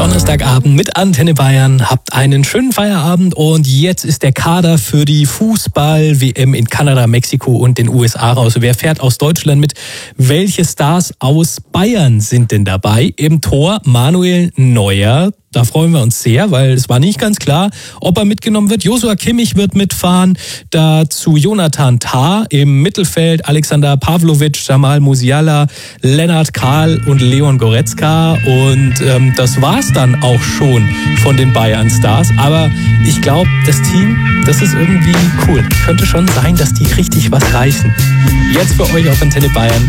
Donnerstagabend mit Antenne Bayern. Habt einen schönen Feierabend und jetzt ist der Kader für die Fußball-WM in Kanada, Mexiko und den USA raus. Wer fährt aus Deutschland mit? Welche Stars aus Bayern sind denn dabei? Im Tor Manuel Neuer. Da freuen wir uns sehr, weil es war nicht ganz klar, ob er mitgenommen wird. Joshua Kimmich wird mitfahren. Dazu Jonathan Tah im Mittelfeld, Alexander Pavlovic, Jamal Musiala, Lennart Kahl und Leon Goretzka. Und das war's dann auch schon von den Bayern-Stars. Aber ich glaube, das Team, das ist irgendwie cool. Könnte schon sein, dass die richtig was reißen. Jetzt für euch auf Antenne Bayern.